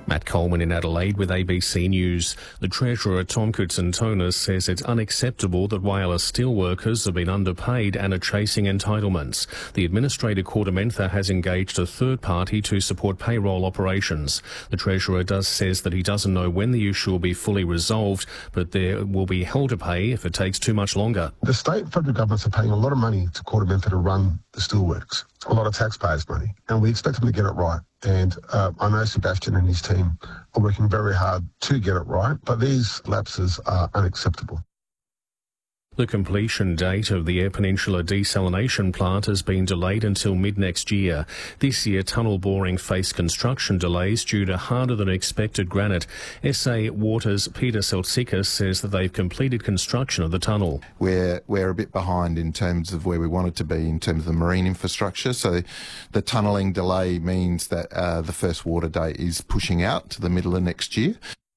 Matt Coleman in Adelaide with ABC News. The Treasurer, Tom Koutsantonis, says it's unacceptable that wireless steelworkers have been underpaid and are chasing entitlements. The Administrator Kordamentha has engaged a third party to support payroll operations. The Treasurer says that he doesn't know when the issue will be fully resolved, but there will be hell to pay if it takes too much longer. The state and federal governments are paying a lot of money to Kordamentha to run the steelworks, a lot of taxpayers' money, and we expect them to get it right. And I know Sebastian and his team are working very hard to get it right, but these lapses are unacceptable. The completion date of the Eyre Peninsula desalination plant has been delayed until mid-next year. This year, tunnel boring faced construction delays due to harder than expected granite. SA Water's Peter Seltsikis says that they've completed construction of the tunnel. We're a bit behind in terms of where we wanted to be in terms of the marine infrastructure. So the tunnelling delay means that the first water date is pushing out to the middle of next year.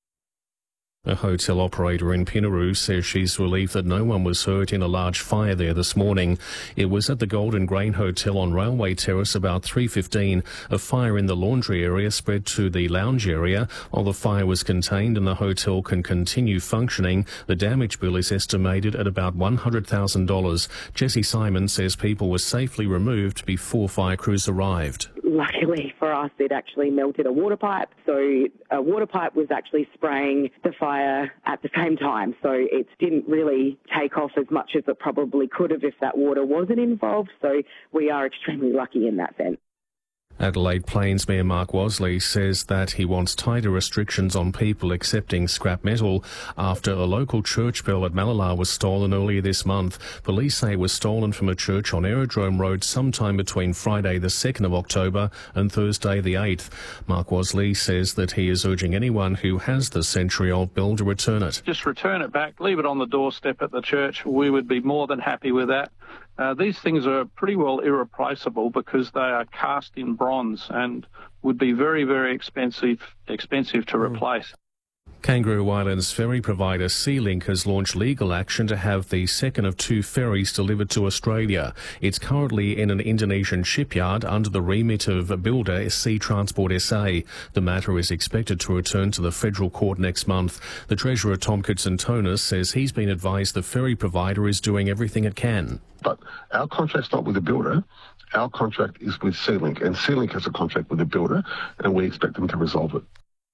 A hotel operator in Pinaroo says she's relieved that no one was hurt in a large fire there this morning. It was at the Golden Grain Hotel on Railway Terrace about 3:15. A fire in the laundry area spread to the lounge area. While the fire was contained and the hotel can continue functioning, the damage bill is estimated at about $100,000. Jessie Simon says people were safely removed before fire crews arrived. Luckily for us, it actually melted a water pipe. So a water pipe was actually spraying the fire at the same time. So it didn't really take off as much as it probably could have if that water wasn't involved. So we are extremely lucky in that sense. Adelaide Plains Mayor Mark Wasley says that he wants tighter restrictions on people accepting scrap metal after a local church bell at Mallala was stolen earlier this month. Police say it was stolen from a church on Aerodrome Road sometime between Friday the 2nd of October and Thursday the 8th. Mark Wasley says that he is urging anyone who has the century-old bell to return it. Just return it back, leave it on the doorstep at the church. We would be more than happy with that. These things are pretty well irreplaceable because they are cast in bronze and would be very, very expensive to replace. Kangaroo Island's ferry provider SeaLink has launched legal action to have the second of 2 ferries delivered to Australia. It's currently in an Indonesian shipyard under the remit of builder Sea Transport SA. The matter is expected to return to the federal court next month. The Treasurer Tom Koutsantonis says he's been advised the ferry provider is doing everything it can. But our contract's not with the builder. Our contract is with SeaLink, and SeaLink has a contract with the builder, and we expect them to resolve it.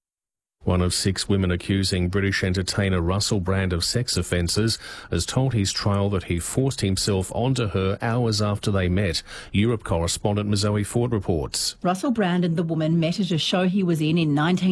One of 6 women accusing British entertainer Russell Brand of sex offences has told his trial that he forced himself onto her hours after they met. Europe correspondent Zoe Ford reports. Russell Brand and the woman met at a show he was in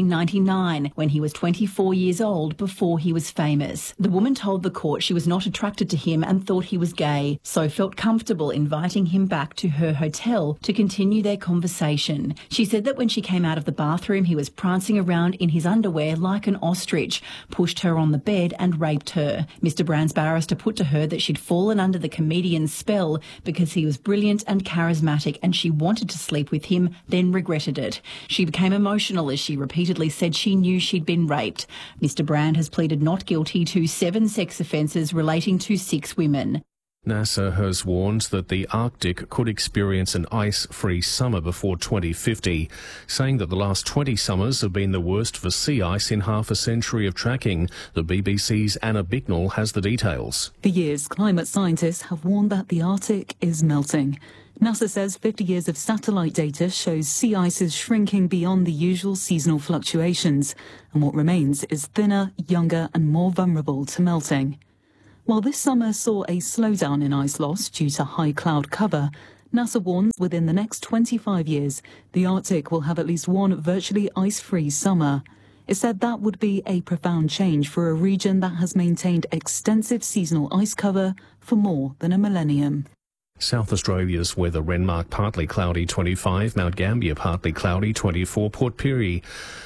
1999 when he was 24 years old before he was famous. The woman told the court she was not attracted to him and thought he was gay, so felt comfortable inviting him back to her hotel to continue their conversation. She said that when she came out of the bathroom, he was prancing around in his underwear like an ostrich, pushed her on the bed and raped her. Mr. Brand's barrister put to her that she'd fallen under the comedian's spell because he was brilliant and charismatic and she wanted to sleep with him, then regretted it. She became emotional as she repeatedly said she knew she'd been raped. Mr. Brand has pleaded not guilty to 7 sex offences relating to 6 women. NASA has warned that the Arctic could experience an ice-free summer before 2050, saying that the last 20 summers have been the worst for sea ice in half a century of tracking. The BBC's Anna Bicknell has the details. For years, climate scientists have warned that the Arctic is melting. NASA says 50 years of satellite data shows sea ice is shrinking beyond the usual seasonal fluctuations, and what remains is thinner, younger and more vulnerable to melting. While this summer saw a slowdown in ice loss due to high cloud cover, NASA warns within the next 25 years, the Arctic will have at least one virtually ice-free summer. It said that would be a profound change for a region that has maintained extensive seasonal ice cover for more than a millennium. South Australia's weather: Renmark partly cloudy 25, Mount Gambier partly cloudy 24, Port Pirie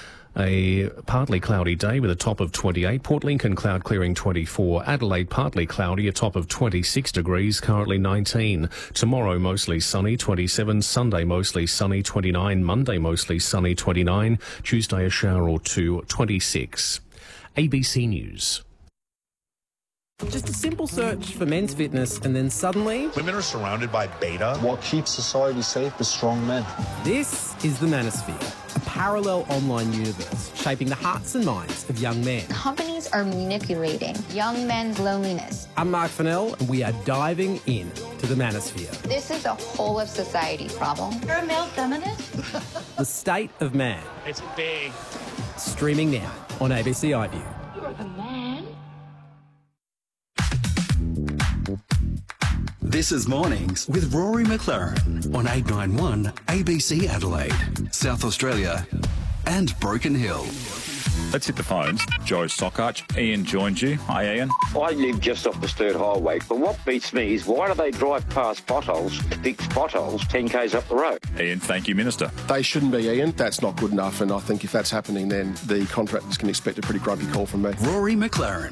a partly cloudy day with a top of 28, Port Lincoln cloud clearing 24, Adelaide partly cloudy, a top of 26 degrees, currently 19. Tomorrow mostly sunny 27, Sunday mostly sunny 29, Monday mostly sunny 29, Tuesday a shower or 2 26. ABC News. Just a simple search for men's fitness and then suddenly women are surrounded by beta. What keeps society safe is strong men. This is the Manosphere, a parallel online universe shaping the hearts and minds of young men. Companies are manipulating young men's loneliness. I'm Mark Fennell, and we are diving in to the manosphere. This is a whole of society problem. You're a male feminist? The State of Man. It's big. Streaming now on ABC iView. You're a man. This is Mornings with Rory McLaren on 891 ABC Adelaide, South Australia and Broken Hill. Let's hit the phones. Joe Sockarch. Ian joins you. Hi, Ian. I live just off the Sturt Highway, but what beats me is why do they drive past potholes to fix potholes 10 k's up the road? Ian, thank you, Minister. They shouldn't be, Ian. That's not good enough, and I think if that's happening, then the contractors can expect a pretty grumpy call from me. Rory McLaren.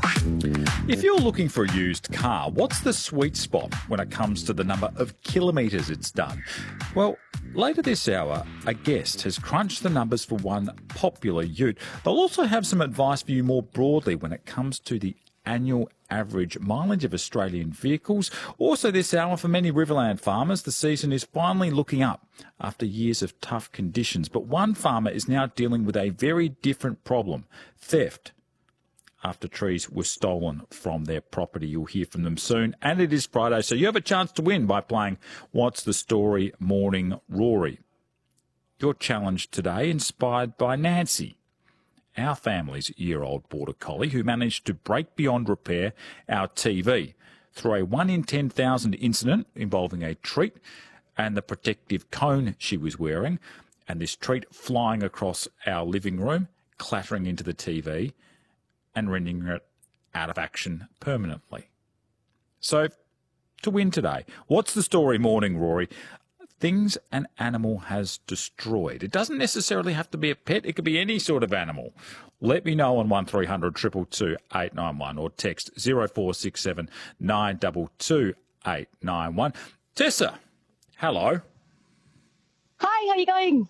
If you're looking for a used car, what's the sweet spot when it comes to the number of kilometres it's done? Well, later this hour, a guest has crunched the numbers for one popular ute. They'll also have some advice for you more broadly when it comes to the annual average mileage of Australian vehicles. Also this hour, for many Riverland farmers, the season is finally looking up after years of tough conditions. But one farmer is now dealing with a very different problem: theft, after trees were stolen from their property. You'll hear from them soon. And it is Friday, so you have a chance to win by playing What's the Story Morning Rory. Your challenge today inspired by Nancy, our family's year-old border collie who managed to break beyond repair our TV through a 1 in 10,000 incident involving a treat and the protective cone she was wearing, and this treat flying across our living room, clattering into the TV and rendering it out of action permanently. So, to win today, What's the Story Morning, Rory? Things an animal has destroyed. It doesn't necessarily have to be a pet. It could be any sort of animal. Let me know on 1300 222 891 or text 0467 922 891. Tessa, hello. Hi, how are you going?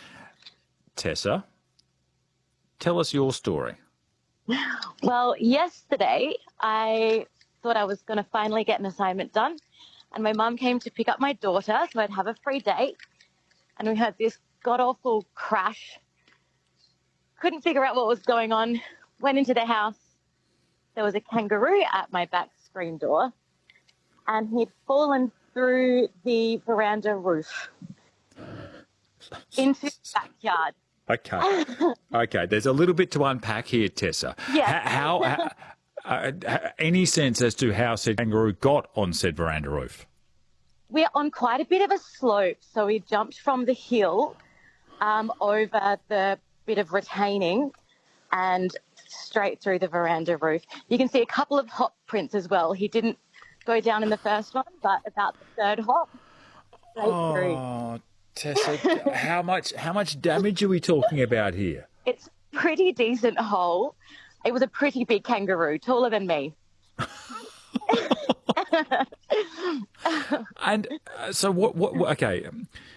Tessa, tell us your story. Well, yesterday I thought I was going to finally get an assignment done, and my mum came to pick up my daughter so I'd have a free date, and we had this god-awful crash. Couldn't figure out what was going on. Went into the house. There was a kangaroo at my back screen door, and he'd fallen through the veranda roof into the backyard. Okay. There's a little bit to unpack here, Tessa. Yeah. Any sense as to how said kangaroo got on said veranda roof? We're on quite a bit of a slope, so we jumped from the hill over the bit of retaining and straight through the veranda roof. You can see a couple of hop prints as well. He didn't go down in the first one, but about the third hop, straight through. Tessa, how much damage are we talking about here? It's a pretty decent hole. It was a pretty big kangaroo, taller than me. And so what okay.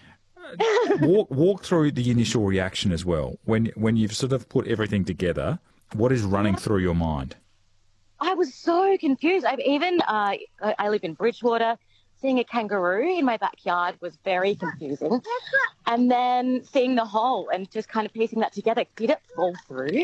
Walk through the initial reaction as well. When you've sort of put everything together, what is running through your mind? I was so confused. I live in Bridgewater. Seeing a kangaroo in my backyard was very confusing. And then seeing the hole and just kind of piecing that together. Did it fall through?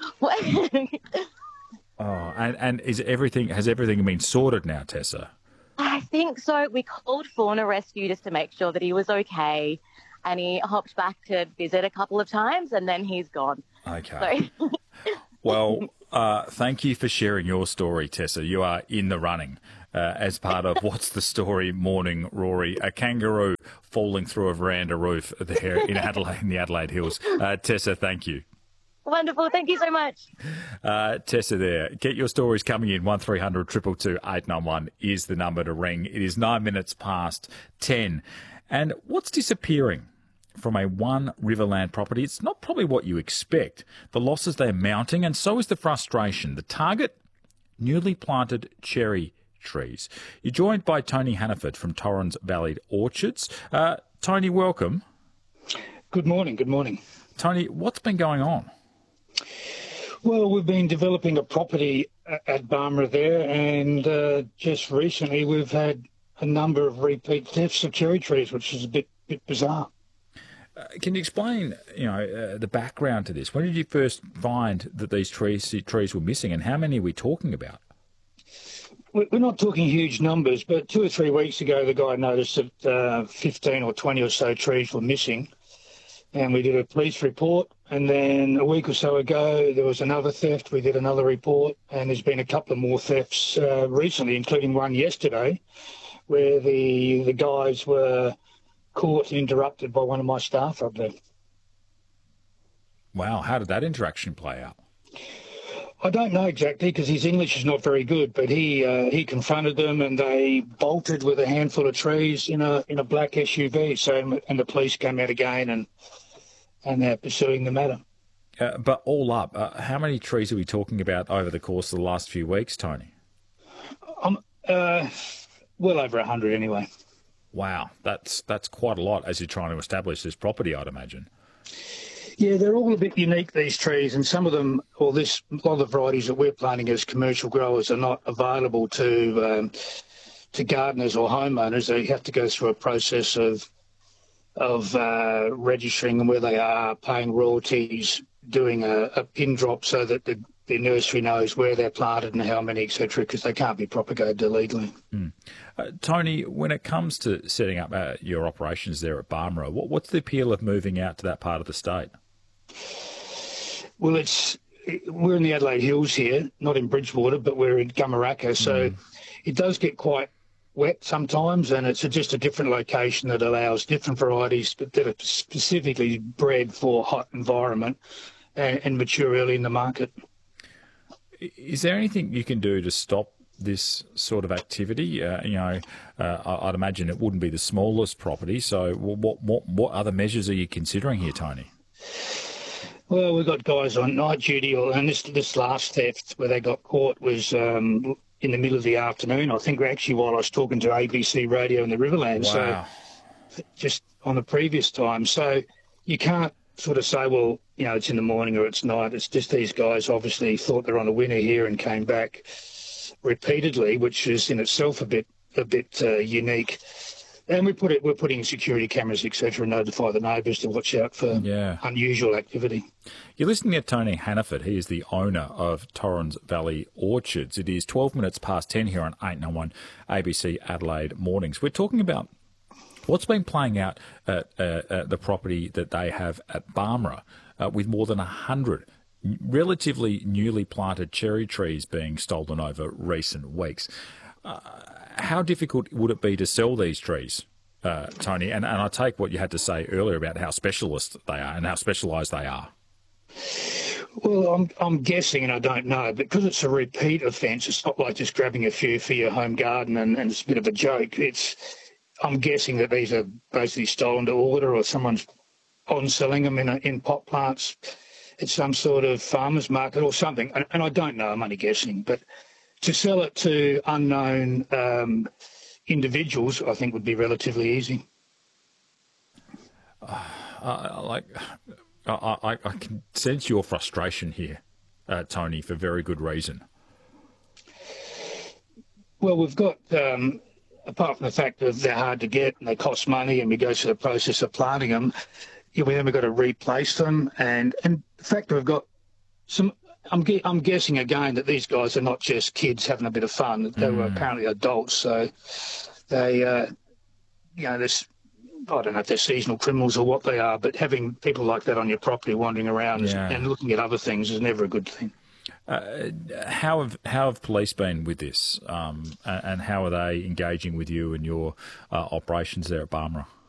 And has everything been sorted now, Tessa? I think so. We called Fauna Rescue just to make sure that he was okay. And he hopped back to visit a couple of times and then he's gone. Okay. So. Well, thank you for sharing your story, Tessa. You are in the running. As part of What's the Story Morning, Rory, a kangaroo falling through a veranda roof there in Adelaide, in the Adelaide Hills. Tessa, thank you. Wonderful. Thank you so much. Tessa there. Get your stories coming in. 1300 222 891 is the number to ring. It is 9 minutes past 10. And what's disappearing from a one Riverland property? It's not probably what you expect. The losses they're mounting, and so is the frustration. The target, newly planted cherry trees. You're joined by Tony Hannaford from Torrens Valley Orchards. Tony, welcome. Good morning. Good morning. Tony, what's been going on? Well, we've been developing a property at Barmera there, and just recently we've had a number of repeat thefts of cherry trees, which is a bit bizarre. Can you explain, the background to this? When did you first find that these trees were missing, and how many are we talking about? We're not talking huge numbers, but 2 or 3 weeks ago, the guy noticed that 15 or 20 or so trees were missing, and we did a police report. And then a week or so ago, there was another theft. We did another report, and there's been a couple of more thefts recently, including one yesterday, where the guys were caught and interrupted by one of my staff up there. Wow, how did that interaction play out? I don't know exactly because his English is not very good, but he confronted them and they bolted with a handful of trees in a black SUV. So and the police came out again and they're pursuing the matter. But all up, how many trees are we talking about over the course of the last few weeks, Tony? Well over 100 anyway. Wow, that's quite a lot as you're trying to establish this property, I'd imagine. Yeah, they're all a bit unique, these trees, and some of them, a lot of the varieties that we're planting as commercial growers are not available to gardeners or homeowners. They have to go through a process of registering them where they are, paying royalties, doing a pin drop so that the nursery knows where they're planted and how many, etc., because they can't be propagated illegally. Tony, when it comes to setting up your operations there at Barmera, what's the appeal of moving out to that part of the state? Well, we're in the Adelaide Hills here, not in Bridgewater, but we're in Gumaraka, so it does get quite wet sometimes, and it's just a different location that allows different varieties that are specifically bred for hot environment and mature early in the market. Is there anything you can do to stop this sort of activity? I'd imagine it wouldn't be the smallest property. So, what other measures are you considering here, Tony? Well, we've got guys on night duty, and this last theft where they got caught was in the middle of the afternoon. I think actually while I was talking to ABC Radio in the Riverland. Wow. So, just on the previous time. So, you can't sort of say, well, it's in the morning or it's night. It's just these guys obviously thought they're on a winner here and came back repeatedly, which is in itself a bit unique. And we're putting security cameras, etc., and notify the neighbours to watch out for unusual activity. You're listening to Tony Hannaford. He is the owner of Torrens Valley Orchards. It is 12 minutes past 10 here on 891 ABC Adelaide Mornings. We're talking about what's been playing out at the property that they have at Barmera with more than 100 relatively newly planted cherry trees being stolen over recent weeks. How difficult would it be to sell these trees, Tony? And I take what you had to say earlier about how specialist they are and how specialised they are. Well, I'm guessing, and I don't know, but because it's a repeat offence, it's not like just grabbing a few for your home garden and it's a bit of a joke. I'm guessing that these are basically stolen to order, or someone's on-selling them in pot plants at some sort of farmer's market or something. And I don't know, I'm only guessing. But to sell it to unknown individuals, I think, would be relatively easy. I can sense your frustration here, Tony, for very good reason. Well, we've got... apart from the fact that they're hard to get and they cost money and we go through the process of planting them, we've got to replace them. And the fact that we've got some, I'm guessing again that these guys are not just kids having a bit of fun. They were apparently adults. So they, there's, I don't know if they're seasonal criminals or what they are, but having people like that on your property wandering around and looking at other things is never a good thing. How have police been with this, and how are they engaging with you and your operations there at Barmera?